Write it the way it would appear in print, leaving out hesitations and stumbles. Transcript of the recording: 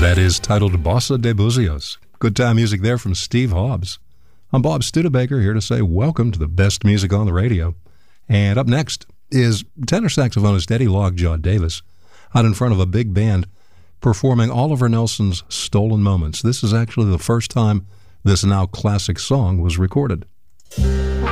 That is titled Bossa de Buzios. Good time music there from Steve Hobbs. I'm Bob Studebaker, here to say welcome to the best music on the radio. And up next is tenor saxophonist Eddie Lockjaw Davis out in front of a big band performing Oliver Nelson's Stolen Moments. This is actually the first time this now classic song was recorded.